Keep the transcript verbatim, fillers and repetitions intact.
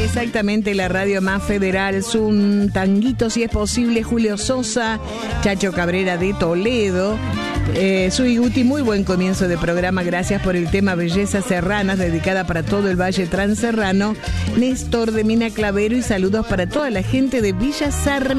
exactamente, la radio más federal. Un tanguito, si es posible, Julio Sosa, Chacho Cabrera de Toledo. Eh, Sui Guti, muy buen comienzo de programa. Gracias por el tema Bellezas Serranas, dedicada para todo el Valle Transerrano. Néstor de Mina Clavero, y saludos para toda la gente de Villa Sarmiento.